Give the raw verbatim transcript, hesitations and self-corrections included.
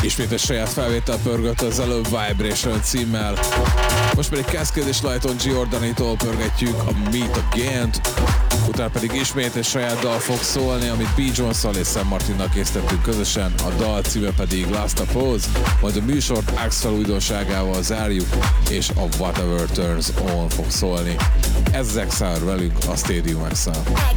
Ismét egy saját felvétel pörgött az előbb Vibration címmel. Most pedig Cascade és Lighton Giordani-tól pörgetjük a Meet Again-t. Utána pedig ismét egy saját dal fog szólni, amit B. Jones-szal és Sam Martinnal készítettünk közösen. A dal címe pedig Last a Pose, majd a műsort Axel újdonságával zárjuk, és a Whatever Turns On fog szólni. Ez Exile velünk a Stadium Exile.